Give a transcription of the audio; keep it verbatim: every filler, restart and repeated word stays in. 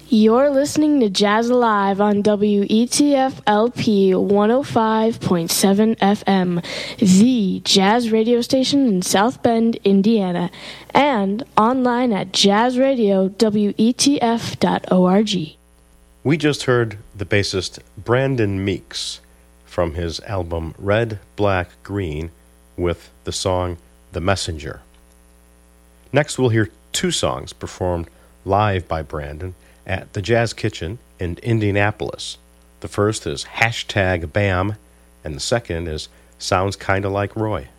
You're listening to Jazz Alive on W E T F L P one oh five point seven F M, the jazz radio station in South Bend, Indiana, and online at jazz radio w e t f dot org. We just heard the bassist Brandon Meeks from his album Red, Black, Green with the song The Messenger. Next we'll hear two songs performed live by Brandon at the Jazz Kitchen in Indianapolis. The first is Hashtag Bam, and the second is Sounds Kinda Like Roy.